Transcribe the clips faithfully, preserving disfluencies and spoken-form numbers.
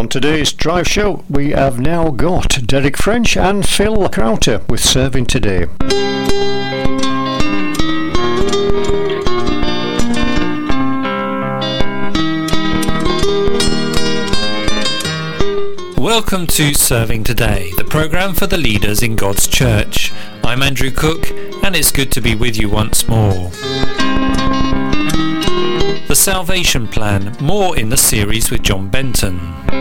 On today's Drive Show, we have now got Derek French and Phil Crowter with Serving Today. Welcome to Serving Today, the programme for the leaders in God's church. I'm Andrew Cook, and it's good to be with you once more. The Salvation Plan, more in the series with John Benton.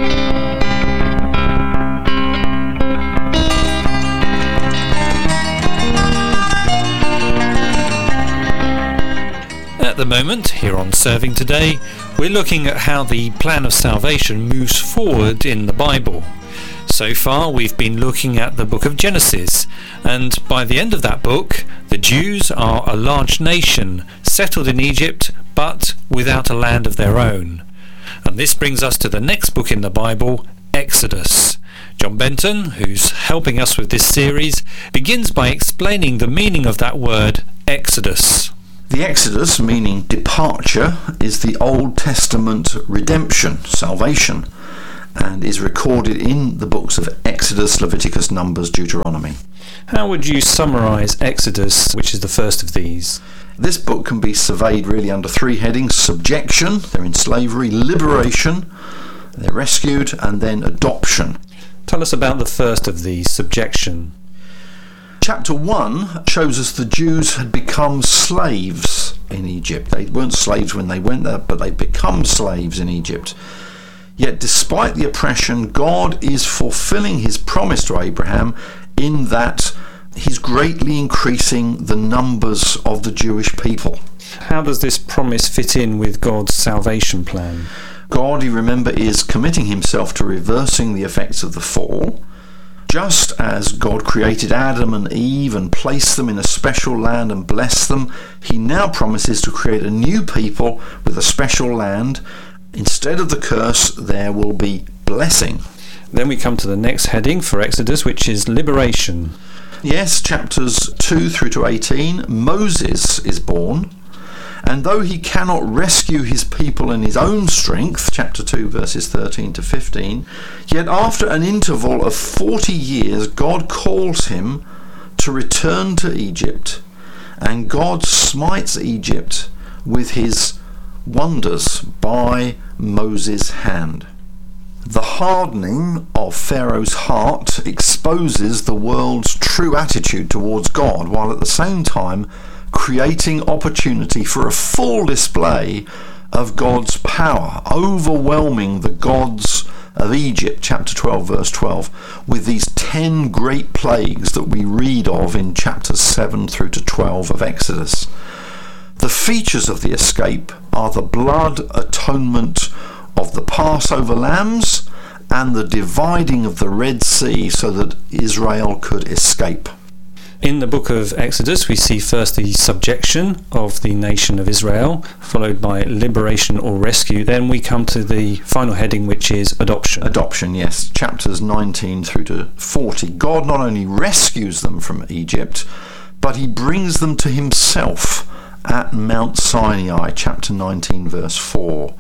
At the moment, here on Serving Today, we're looking at how the plan of salvation moves forward in the Bible. So far, we've been looking at the book of Genesis, and by the end of that book, the Jews are a large nation, settled in Egypt, but without a land of their own. And this brings us to the next book in the Bible, Exodus. John Benton, who's helping us with this series, begins by explaining the meaning of that word, Exodus. The Exodus, meaning departure, is the Old Testament redemption, salvation, and is recorded in the books of Exodus, Leviticus, Numbers, Deuteronomy. How would you summarise Exodus, which is the first of these? This book can be surveyed really under three headings: subjection, they're in slavery; liberation, they're rescued; and then adoption. Tell us about the first of these, subjection. Chapter one shows us the Jews had become slaves in Egypt. They weren't slaves when they went there, but they'd become slaves in Egypt. Yet despite the oppression, God is fulfilling his promise to Abraham in that he's greatly increasing the numbers of the Jewish people. How does this promise fit in with God's salvation plan? God, you remember, is committing himself to reversing the effects of the fall. Just as God created Adam and Eve and placed them in a special land and blessed them, he now promises to create a new people with a special land. Instead of the curse, there will be blessing. Then we come to the next heading for Exodus, which is liberation. Yes, chapters two through to eighteen, Moses is born, and though he cannot rescue his people in his own strength, chapter two verses thirteen to fifteen, yet after an interval of forty years, God calls him to return to Egypt, and God smites Egypt with his wonders by Moses' hand. The hardening of Pharaoh's heart exposes the world's true attitude towards God, while at the same time creating opportunity for a full display of God's power, overwhelming the gods of Egypt, chapter twelve verse twelve, with these ten great plagues that we read of in chapters seven through to twelve of Exodus. The features of the escape are the blood atonement of the Passover lambs and the dividing of the Red Sea so that Israel could escape. In the book of Exodus, we see first the subjection of the nation of Israel, followed by liberation or rescue. Then we come to the final heading, which is adoption. Adoption, yes. Chapters nineteen through to forty. God not only rescues them from Egypt, but he brings them to himself at Mount Sinai, chapter nineteen verse four.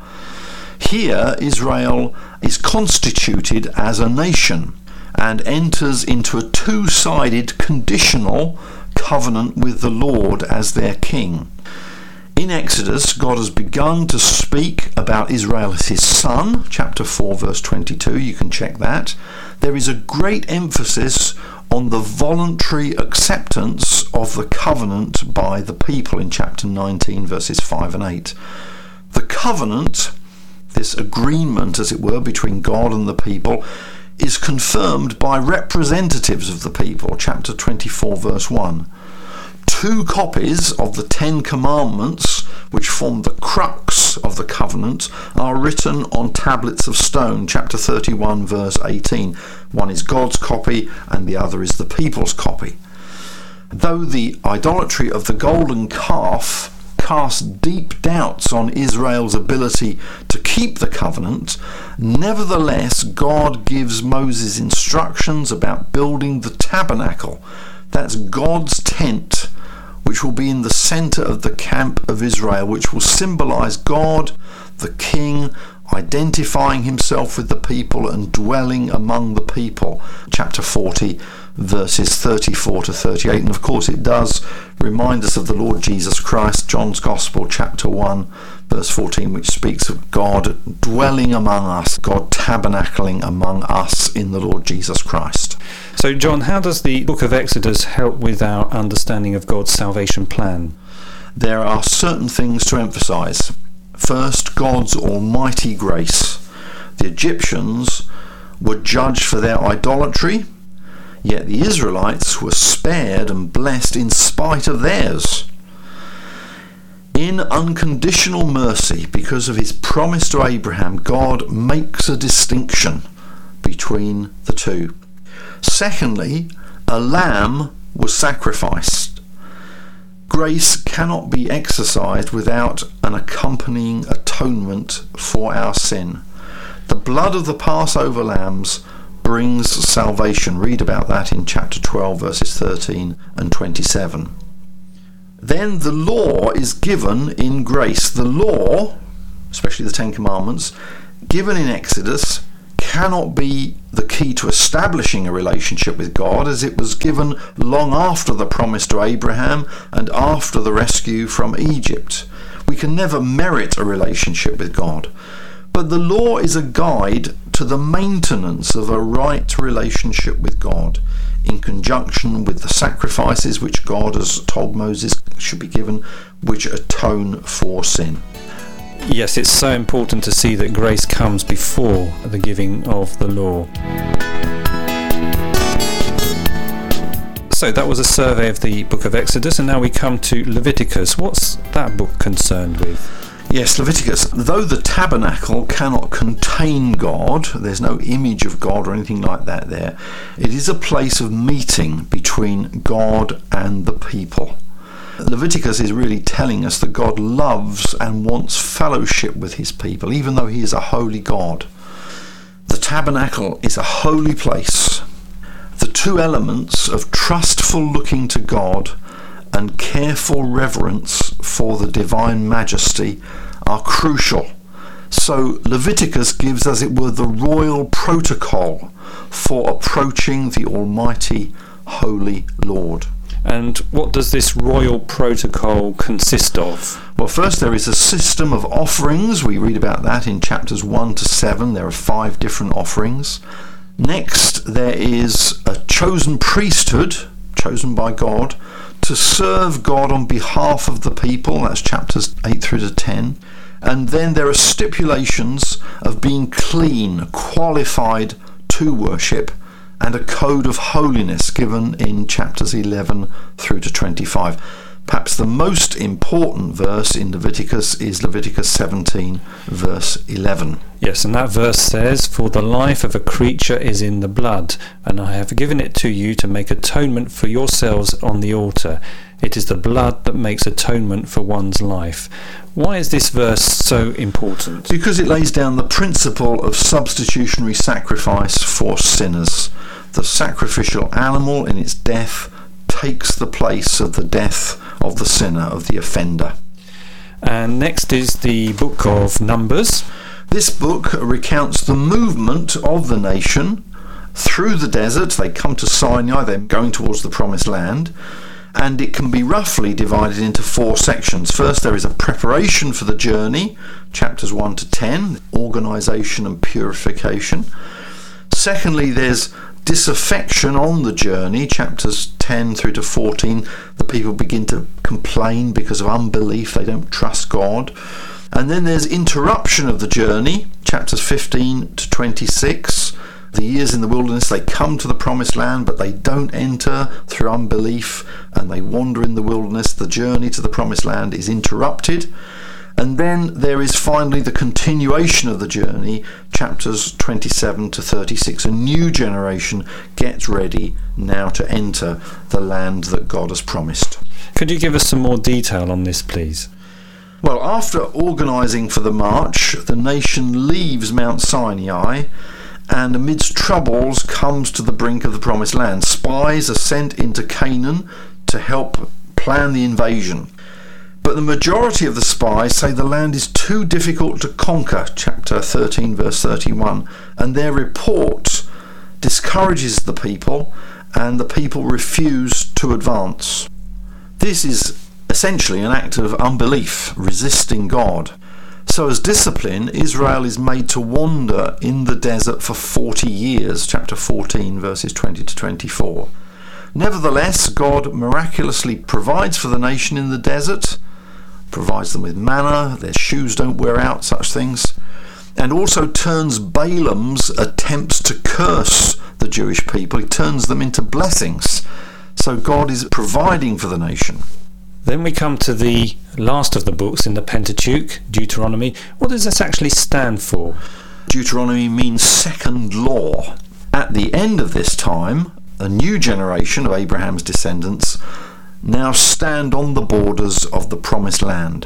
Here Israel is constituted as a nation and enters into a two-sided conditional covenant with the Lord as their king. In Exodus, God has begun to speak about Israel as his son, chapter four verse twenty-two, you can check that. There is a great emphasis on the voluntary acceptance of the covenant by the people in chapter nineteen verses five and eight. The covenant, this agreement as it were between God and the people, is confirmed by representatives of the people, chapter twenty-four verse one. Two copies of the Ten Commandments, which form the crux of the covenant, are written on tablets of stone, chapter thirty-one verse eighteen. One is God's copy and the other is the people's copy. Though the idolatry of the golden calf cast deep doubts on Israel's ability to keep the covenant, nevertheless God gives Moses instructions about building the tabernacle. That's God's tent, which will be in the center of the camp of Israel, which will symbolize God, the King, identifying himself with the people and dwelling among the people. Chapter forty, verses thirty-four to thirty-eight. And of course it does remind us of the Lord Jesus Christ, John's Gospel, chapter one, verse fourteen, which speaks of God dwelling among us, God tabernacling among us in the Lord Jesus Christ. So John, how does the book of Exodus help with our understanding of God's salvation plan? There are certain things to emphasize. First, God's almighty grace. The Egyptians were judged for their idolatry, yet the Israelites were spared and blessed in spite of theirs. In unconditional mercy, because of his promise to Abraham, God makes a distinction between the two. Secondly, a lamb was sacrificed. Grace cannot be exercised without an accompanying atonement for our sin. The blood of the Passover lambs brings salvation. Read about that in chapter twelve, verses thirteen and twenty-seven. Then the law is given in grace. The law, especially the Ten Commandments, given in Exodus, cannot be the key to establishing a relationship with God, as it was given long after the promise to Abraham and after the rescue from Egypt. We can never merit a relationship with God. But the law is a guide to the maintenance of a right relationship with God, in conjunction with the sacrifices which God has told Moses should be given, which atone for sin. Yes, it's so important to see that grace comes before the giving of the law. So that was a survey of the book of Exodus, and now we come to Leviticus. What's that book concerned with? Yes, Leviticus. Though the tabernacle cannot contain God, there's no image of God or anything like that there, it is a place of meeting between God and the people. Leviticus is really telling us that God loves and wants fellowship with his people, even though he is a holy God. The tabernacle is a holy place. The two elements of trustful looking to God and careful reverence for the divine majesty are crucial. So Leviticus gives, as it were, the royal protocol for approaching the Almighty Holy Lord. And what does this royal protocol consist of? Well, first there is a system of offerings. We read about that in chapters one to seven. There are five different offerings. Next, there is a chosen priesthood, chosen by God, to serve God on behalf of the people. That's chapters eight through to ten. And then there are stipulations of being clean, qualified to worship, and a code of holiness given in chapters eleven through to twenty-five. Perhaps the most important verse in Leviticus is Leviticus seventeen, verse eleven. Yes, and that verse says, "For the life of a creature is in the blood, and I have given it to you to make atonement for yourselves on the altar. It is the blood that makes atonement for one's life." Why is this verse so important? Because it lays down the principle of substitutionary sacrifice for sinners. The sacrificial animal in its death takes the place of the death of the sinner, of the offender. And next is the book of Numbers. This book recounts the movement of the nation through the desert. They come to Sinai, they're going towards the promised land, and it can be roughly divided into four sections. First, there is a preparation for the journey, chapters one to ten, organisation and purification. Secondly, there's disaffection on the journey, chapters ten through to fourteen. The people begin to complain because of unbelief, they don't trust God. And then there's interruption of the journey, chapters fifteen to twenty-six. The years in the wilderness, they come to the promised land, but they don't enter through unbelief, and they wander in the wilderness. The journey to the promised land is interrupted. And then there is finally the continuation of the journey, chapters twenty-seven to thirty-six. A new generation gets ready now to enter the land that God has promised. Could you give us some more detail on this, please? Well, after organising for the march, the nation leaves Mount Sinai and amidst troubles comes to the brink of the promised land. Spies are sent into Canaan to help plan the invasion. But the majority of the spies say the land is too difficult to conquer, chapter thirteen, verse thirty-one, and their report discourages the people, and the people refuse to advance. This is essentially an act of unbelief, resisting God. So as discipline, Israel is made to wander in the desert for forty years, chapter fourteen, verses twenty to twenty-four. Nevertheless, God miraculously provides for the nation in the desert, provides them with manna, their shoes don't wear out, such things, and also turns Balaam's attempts to curse the Jewish people, he turns them into blessings. So God is providing for the nation. Then we come to the last of the books in the Pentateuch, Deuteronomy. What does this actually stand for? Deuteronomy means second law. At the end of this time, a new generation of Abraham's descendants now stand on the borders of the promised land.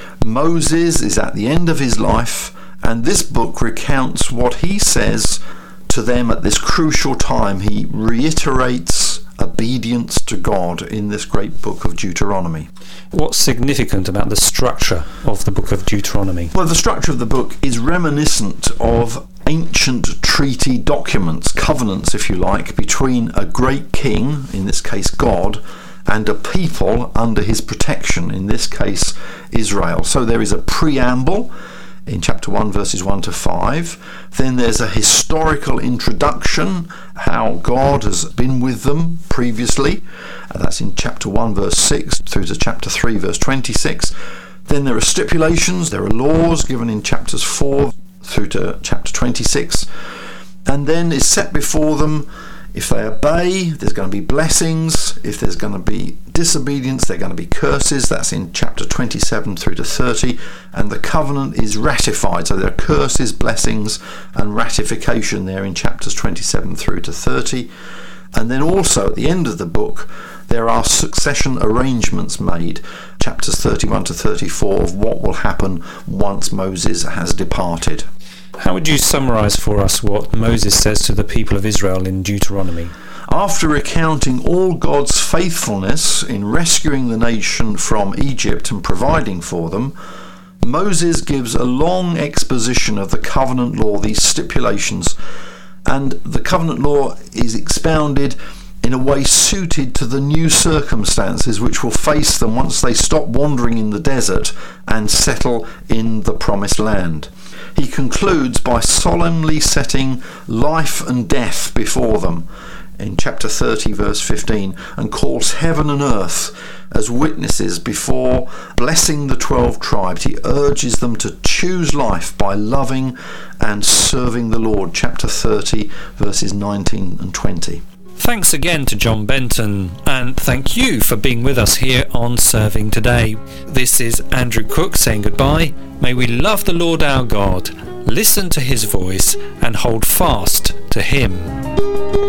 Moses is at the end of his life, and this book recounts what he says to them at this crucial time. He reiterates obedience to God in this great book of Deuteronomy. What's significant about the structure of the book of Deuteronomy? Well, the structure of the book is reminiscent of ancient treaty documents, covenants if you like, between a great king, in this case God, and a people under his protection, in this case Israel. So there is a preamble in chapter one, verses one to five. Then there's a historical introduction, how God has been with them previously. That's in chapter one, verse six, through to chapter three, verse twenty-six. Then there are stipulations, there are laws given in chapters four through to chapter twenty-six. And then is set before them, if they obey, there's going to be blessings. If there's going to be disobedience, there are going to be curses. That's in chapter twenty-seven through to thirty. And the covenant is ratified. So there are curses, blessings, and ratification there in chapters twenty-seven through to thirty. And then also at the end of the book, there are succession arrangements made, chapters thirty-one to thirty-four, of what will happen once Moses has departed. How would you summarise for us what Moses says to the people of Israel in Deuteronomy? After recounting all God's faithfulness in rescuing the nation from Egypt and providing for them, Moses gives a long exposition of the covenant law, these stipulations, and the covenant law is expounded in a way suited to the new circumstances which will face them once they stop wandering in the desert and settle in the promised land. He concludes by solemnly setting life and death before them in chapter thirty, verse fifteen, and calls heaven and earth as witnesses before blessing the twelve tribes. He urges them to choose life by loving and serving the Lord, chapter thirty, verses nineteen and twenty. Thanks again to John Benton, and thank you for being with us here on Serving Today. This is Andrew Cook saying goodbye. May we love the Lord our God, listen to his voice, and hold fast to him.